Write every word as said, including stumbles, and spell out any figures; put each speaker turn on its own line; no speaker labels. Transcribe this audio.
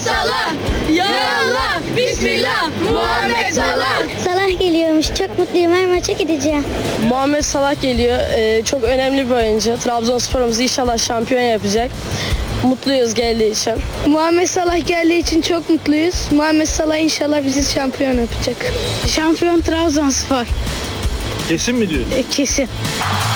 Salah, ya Allah, Bismillah, Muhammed Salah.
Salah geliyormuş. Çok mutluyum. Her maça gideceğim.
Muhammed Salah geliyor. Ee, çok önemli bir oyuncu. Trabzonspor'umuzu inşallah şampiyon yapacak. Mutluyuz geldiği için.
Muhammed Salah geldiği için çok mutluyuz. Muhammed Salah inşallah bizi şampiyon yapacak.
Şampiyon Trabzonspor.
Kesin mi diyor?
Kesin.